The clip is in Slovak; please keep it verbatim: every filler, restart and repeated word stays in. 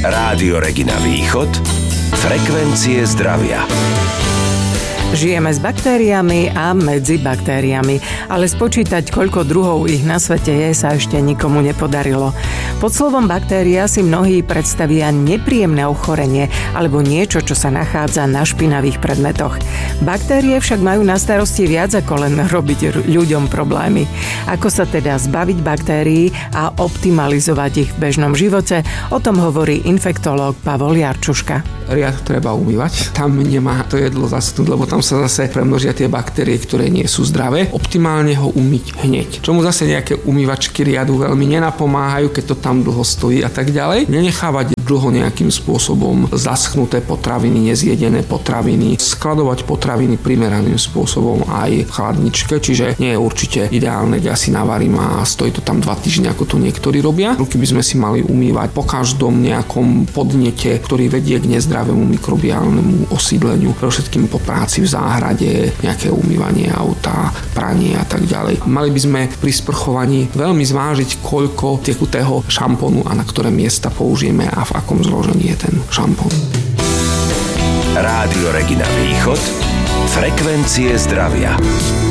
Rádio Regina Východ, frekvencie zdravia. Žijeme s baktériami a medzi baktériami, ale spočítať, koľko druhov ich na svete je, sa ešte nikomu nepodarilo. Pod slovom baktéria si mnohí predstavia nepríjemné ochorenie alebo niečo, čo sa nachádza na špinavých predmetoch. Baktérie však majú na starosti viac ako len robiť ľuďom problémy. Ako sa teda zbaviť baktérií a optimalizovať ich v bežnom živote, o tom hovorí infektológ Pavol Jarčuška. Riad treba umývať, tam nemá to jedlo zasnúť, lebo tam sa zase premnožia tie baktérie, ktoré nie sú zdravé. Optimálne ho umyť hneď. Čomu zase nejaké umývačky riadu veľmi nenapomáhajú, keď to tam dlho stojí a tak ďalej. Nenechávať dlho nejakým spôsobom zaschnuté potraviny, nezjedené potraviny, skladovať potraviny primeraným spôsobom aj v chladničke, čiže nie je určite ideálne, keď asi navarím a stojí to tam dva týždne, ako to niektorí robia. Ruky by sme si mali umývať po každom nejakom podnete, ktorý vedie k nezdravému mikrobiálnemu osídleniu, pre všetkým po práci v záhrade, nejaké umývanie auta, pranie a tak ďalej. Mali by sme pri sprchovaní veľmi zvážiť, koľko tekutého šampónu a na ktoré miesta použijeme a v akom zložení je ten šampón. Rádio Regina Východ, frekvencie zdravia.